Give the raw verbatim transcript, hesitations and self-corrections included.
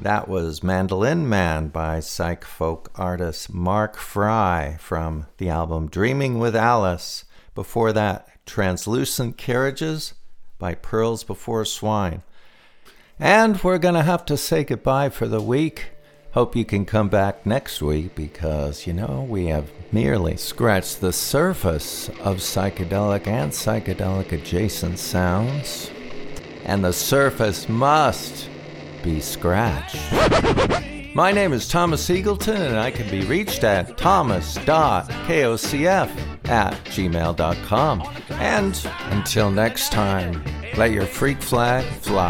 That was Mandolin Man by psych folk artist Mark Fry from the album Dreaming with Alice. Before that, Translucent Carriages by Pearls Before Swine. And we're going to have to say goodbye for the week. Hope you can come back next week because, you know, we have merely scratched the surface of psychedelic and psychedelic adjacent sounds. And the surface must be scratched. My name is Thomas Eagleton, and I can be reached at thomas.kocf at gmail dot com. And until next time, let your freak flag fly.